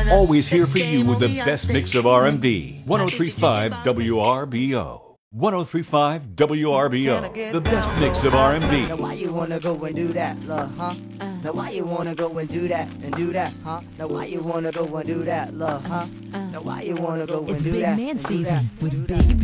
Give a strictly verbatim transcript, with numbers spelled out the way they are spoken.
Always here for you with the best mix of R and B. ten thirty-five W R B O. ten thirty-five W R B O. The best mix of R and B. Now why you wanna go and do that, love, huh? Now why you wanna go and do that and do that, huh? Now why you wanna go and do that, love, huh? Now why you wanna go and It's do Big that? Man and do season that, with do Big that?